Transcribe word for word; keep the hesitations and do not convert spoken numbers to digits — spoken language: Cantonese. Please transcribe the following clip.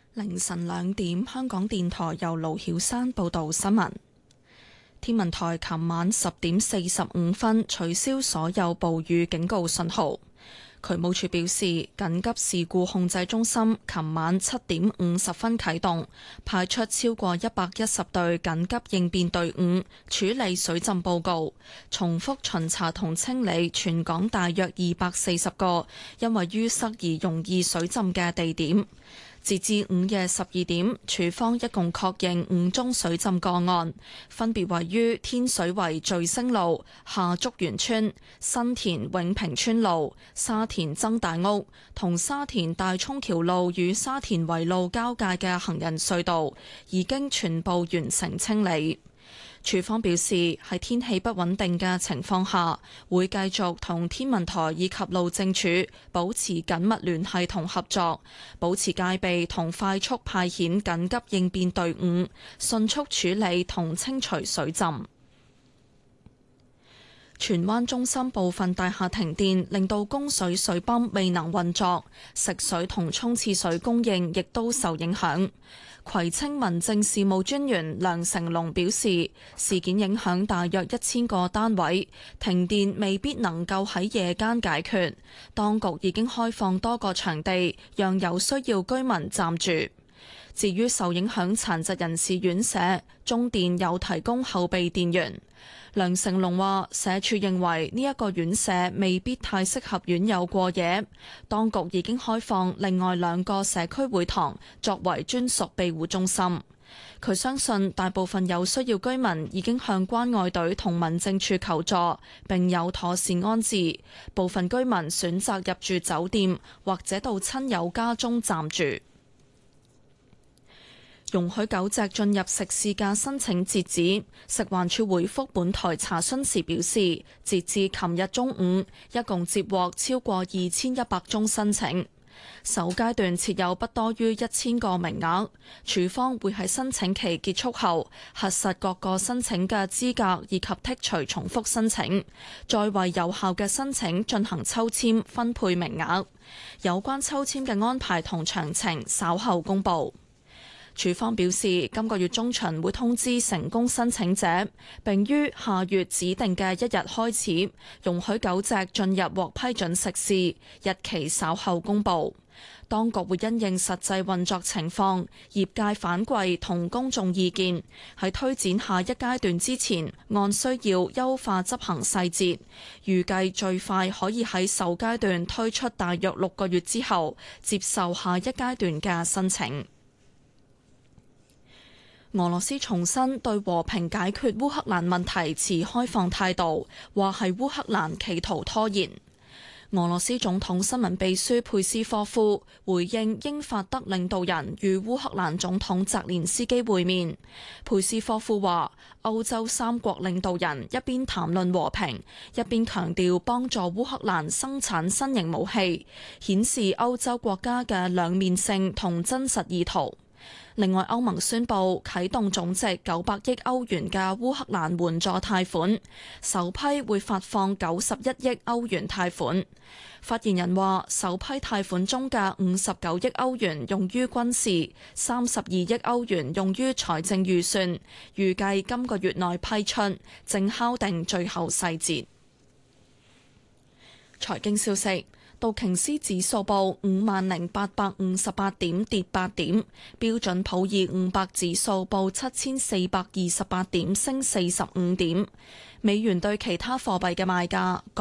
凌晨兩點，香港電台由盧曉山報道新聞。天文台琴晚十點四十五分取消所有暴雨警告信號。渠務署表示，緊急事故控制中心琴晚七點五十分啟動，派出超過一百一十隊緊急應變隊伍處理水浸報告，重複巡查同清理全港大約二百四十個因為淤塞而容易水浸嘅地點。截至午夜十二點，署方一共確認五宗水浸個案，分別位於天水圍聚星路、下竹園村、新田永平村路、沙田曾大屋同沙田大涌橋路與沙田圍路交界嘅行人隧道，已經全部完成清理。署方表示，喺天氣不穩定嘅情況下，會繼續同天文台以及路政署保持緊密聯繫同合作，保持戒備同快速派遣緊急應變隊伍，迅速處理同清除水浸。荃灣中心部分大廈停電，令到供水水泵未能運作，食水同沖廁水供應亦都受影響。葵青民政事務專員梁成龍表示，事件影響大約一千個單位，停電未必能夠喺夜間解決。當局已經開放多個場地，讓有需要居民暫住。至於受影響殘疾人士院舍，中電有提供後備電源。梁成龍話，社署認為呢一個院舍未必太適合院友過夜，當局已經開放另外兩個社區會堂作為專屬庇護中心。佢相信大部分有需要居民已經向關愛隊同民政處求助，並有妥善安置。部分居民選擇入住酒店或者到親友家中暫住。容許狗隻進入食肆嘅申請截止，食環署回覆本台查詢時表示，截至琴日中午，一共接獲超過二千一百宗申請。首階段設有不多於一千個名額，署方會喺申請期結束後核實各個申請嘅資格以及剔除重複申請，再為有效嘅申請進行抽籤分配名額。有關抽籤嘅安排同詳情稍後公佈。署方表示，今個月中旬會通知成功申請者，並於下月指定嘅一日開始容許狗隻進入獲批准食肆，日期稍後公佈。當局會因應實際運作情況、業界反饋同公眾意見，喺推展下一階段之前，按需要優化執行細節。預計最快可以喺首階段推出大約六個月之後，接受下一階段嘅申請。俄羅斯重申對和平解決烏克蘭問題持開放態度，話係烏克蘭企圖拖延。俄羅斯總統新聞秘書佩斯科夫回應英法德領導人與烏克蘭總統澤連斯基會面。佩斯科夫話，歐洲三國領導人一邊談論和平，一邊強調幫助烏克蘭生產新型武器，顯示歐洲國家嘅兩面性同真實意圖。另外，歐盟宣布啟動總值九百億歐元嘅烏克蘭援助貸款，首批會發放九十一億歐元貸款。發言人話，首批貸款中嘅五十九億歐元用於軍事，三十二億歐元用於財政預算，預計今個月內批出，正敲定最後細節。財經消息。道瓊斯指數報五萬零八百五十八點，跌八點；標準普爾五百指數報七千四百二十八點，升四十五點。美元對其他貨幣嘅賣價。